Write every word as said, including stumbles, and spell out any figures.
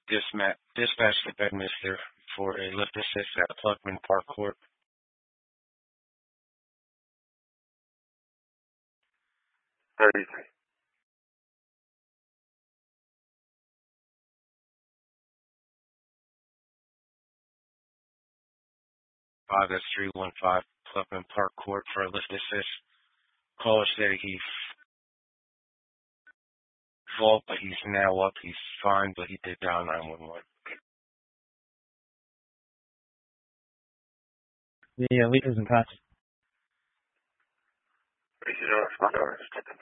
Dispatch, dispatch to Bedminster for a lift assist at Pluckman Park Court. thirty-three. Five S three one five Pluckman Park Court for a lift assist. Caller said he fall, but he's now up. He's fine, but he did dial nine one one. The uh, leader's in touch. Three zero five.